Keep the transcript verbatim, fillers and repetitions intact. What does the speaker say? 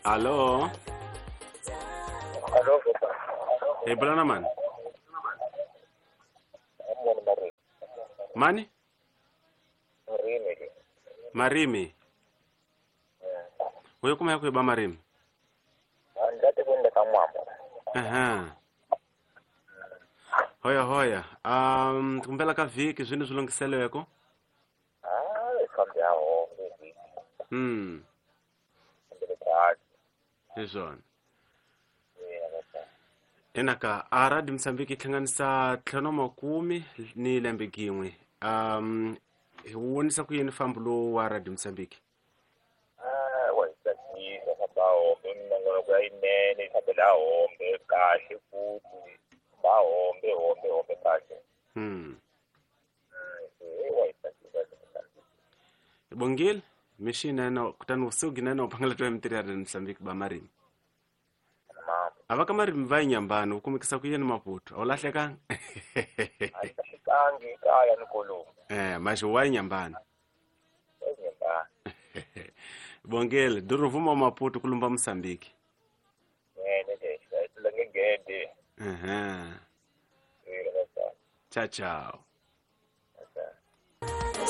Allo. Allo, papa. Eh, bulana man. Mani? Marimi. Marimi. Wewe kuma yako ba Marimi? Andate kwenda kamwambo. Aha. Hoya hoya. Um, kumpela ka viki zwini zulongiseleko? Ah, ikhambya ho ngithi. Hmm. Ndele kazi. Izona. Yeah, Enaka aradi Msambiki hlanganisa tlhano makumi ni lembe gimwe. Um, wonisa ku yini fambulo wa radi Msambiki? ah, wayisathisa sabawo mina kwa inene sabela hombe kahle futhi. Ba hombe hombe hombe kahle. Hmm. Eh, wayisathisa. Bongil, mishina na kutanu usugi na na upangala tuwa mtiri radi Msambiki ba Marimi. Mama. Abaka Marimi vai nyambano ukumikisa ku yini Maputo. Olahle kang? Kangi kaya nikolo. Eh, masho wai nyambano. Enyemba. Bongil, duruvuma Maputo kulumba Msambiki. Ngene nje, ayitulangengende. Aha. Eh, Ciao ciao.